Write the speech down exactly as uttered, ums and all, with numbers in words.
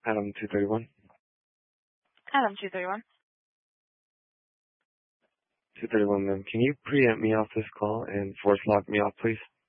Adam two thirty-one. Adam two thirty-one. two thirty-one, ma'am. Can you preempt me off this call and force lock me off, please?